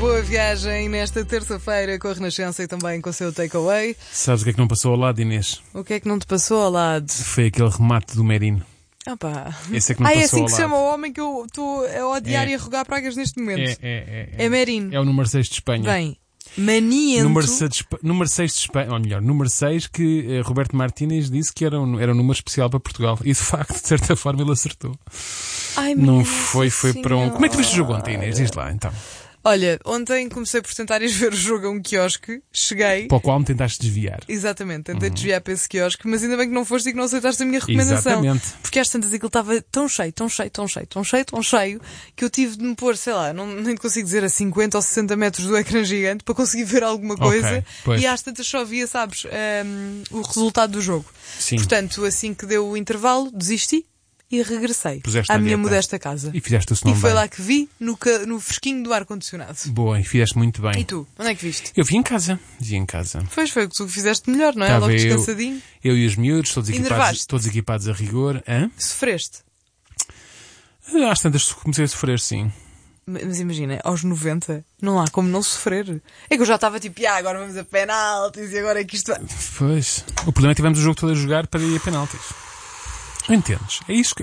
Boa viagem nesta terça-feira com a Renascença e também com o seu takeaway. Sabes o que é que não passou ao lado, Inês? O que é que não te passou ao lado? Foi aquele remate do Merino. Opa. Esse é que não passou é assim ao que se lado. chama o homem que eu estou a odiar e a rogar pragas neste momento. É Merino. É o número 6 de Espanha. Bem, maniento. Número 6 de Espanha, ou melhor, número 6 que Roberto Martínez disse que era um número especial para Portugal. E de facto, de certa forma, ele acertou. Ai, não foi para um... senhora. Como é que tu viste o jogo ontem, Inês? Diz lá, então. Olha, ontem comecei por tentar ir ver o jogo a um quiosque, cheguei... Para o qual me tentaste desviar. Exatamente, tentei desviar para esse quiosque, mas ainda bem que não foste e que não aceitaste a minha recomendação. Exatamente. Porque às tantas aquilo estava tão cheio, que eu tive de me pôr, sei lá, nem te consigo dizer, a 50 ou 60 metros do ecrã gigante para conseguir ver alguma coisa. Pois. E às tantas só via, sabes, o resultado do jogo. Sim. Portanto, assim que deu o intervalo, desisti e regressei Puseste à a minha dieta. modesta casa. E fizeste o senão E foi bem. lá que vi, no fresquinho do ar-condicionado. Boa, e fizeste muito bem. E tu? Onde é que viste? Eu vi em casa. Foi o que tu fizeste melhor, não é? Estava Logo descansadinho. Eu e os miúdos, Enervaste? todos equipados a rigor. Hã? Sofreste. Às tantas comecei a sofrer, sim. Mas imagina, aos 90, não há como não sofrer. É que eu já estava tipo, agora vamos a penaltis e agora é que isto vai... Pois. O problema é que tivemos o jogo todo a jogar para ir a penaltis. Não entendes?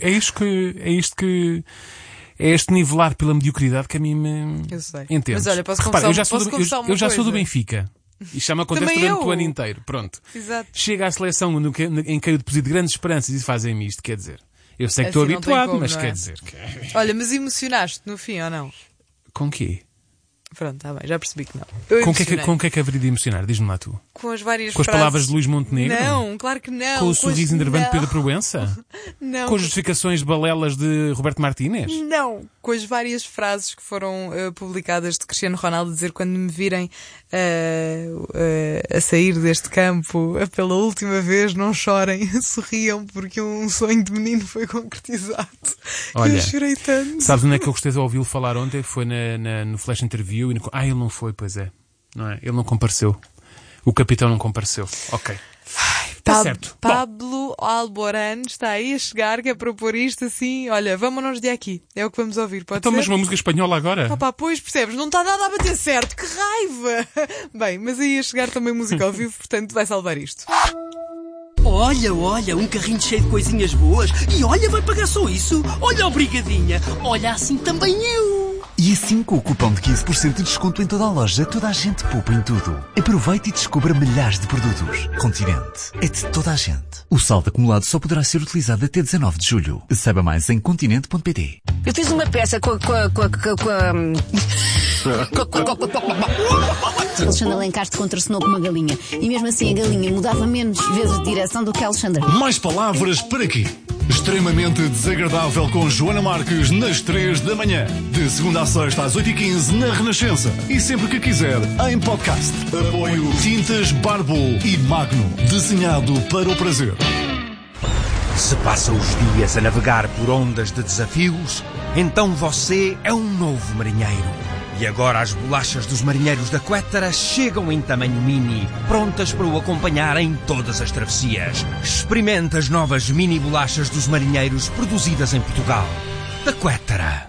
É este nivelar pela mediocridade que a mim me... Eu sei. Entendes? Mas olha, posso Repara, confessar uma eu já sou do coisa? Benfica. E já me acontece Também durante eu. o ano inteiro. Pronto. Exato. Chega à seleção em que eu deposito grandes esperanças e fazem-me isto, quer dizer. Eu sei que Assim estou não tem habituado, como, mas não é? quer dizer... Olha, mas emocionaste no fim, ou não? Com quê? Pronto, está bem, já percebi que não. Eu Com o que emocionei. é que haveria de emocionar? Diz-me lá tu. Com as várias Com as frases... palavras de Luís Montenegro? Não, claro que não. Com o sorriso enervante de Pedro Não. Proença? Não. Com as justificações balelas de Roberto Martínez? Não, com as várias frases que foram publicadas de Cristiano Ronaldo a dizer quando me virem a sair deste campo pela última vez, não chorem, sorriam porque um sonho de menino foi concretizado. Olha, eu chorei tanto. Sabes onde é que eu gostei de ouvi-lo falar ontem? Foi no Flash Interview. Ele não foi, pois é. Não é? Ele não compareceu. O capitão não compareceu. Ok. Está certo. Pablo Alborán está aí a chegar, que é para pôr isto assim. Olha, vamos-nos de aqui. É o que vamos ouvir, pode Então, ser? mas uma música espanhola agora? Pois, percebes? Não está nada a bater certo. Que raiva! Bem, mas aí ia chegar também música ao vivo, portanto vai salvar isto. Olha, um carrinho cheio de coisinhas boas. E olha, vai pagar só isso. Olha, obrigadinha. Olha, assim também eu. E assim, com o cupom de 15% de desconto em toda a loja, toda a gente poupa em tudo. Aproveite e descubra milhares de produtos. Continente. É de toda a gente. O saldo acumulado só poderá ser utilizado até 19 de julho. Saiba mais em continente.pt. Eu fiz uma peça com Alexandre Alencastre contracenou com uma galinha. E mesmo assim a galinha mudava menos vezes de direção do que Alexandre. Mais palavras para quê? Extremamente desagradável com Joana Marques nas 3 da manhã. De segunda a sexta às 8h15 na Renascença. E sempre que quiser, em podcast. Apoio Tintas Barbo e Magno. Desenhado para o prazer. Se passa os dias a navegar por ondas de desafios, então você é um novo marinheiro. E agora as bolachas dos marinheiros da Quettara chegam em tamanho mini, prontas para o acompanhar em todas as travessias. Experimente as novas mini bolachas dos marinheiros produzidas em Portugal. Da Quettara.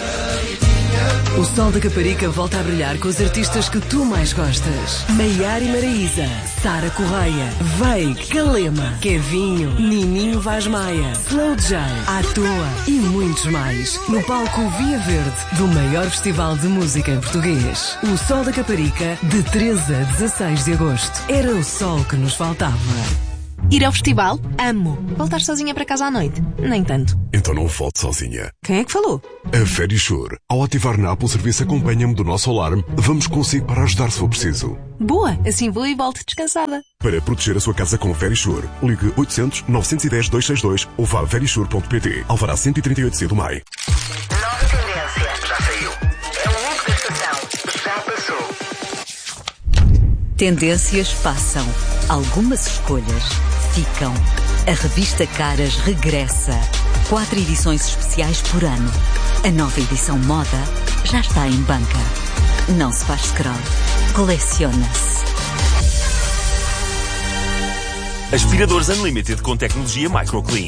O Sol da Caparica volta a brilhar com os artistas que tu mais gostas. Maiara e Maraíza, Sara Correia, Veig, Calema, Kevinho, Nininho Vaz Maia, Slow J, À Toa e muitos mais. No palco Via Verde do maior festival de música em português. O Sol da Caparica, de 13 a 16 de agosto. Era o sol que nos faltava. Ir ao festival? Amo. Voltar sozinha para casa à noite? Nem tanto. Então não volte sozinha. Quem é que falou? A Verisure. Ao ativar na Apple Serviço Acompanha-me do nosso alarme, vamos consigo para ajudar se for preciso. Boa, assim vou e volto descansada. Para proteger a sua casa com Verisure, ligue 800 910 262 ou vá a verisure.pt. Alvará 138C do MAI. Nova tendência. Já saiu. É o look da estação. Já passou. Tendências passam. Algumas escolhas ficam. A revista Caras regressa. 4 edições especiais por ano. A nova edição moda já está em banca. Não se faz scroll. Coleciona-se. Aspiradores Unlimited com tecnologia Microclean.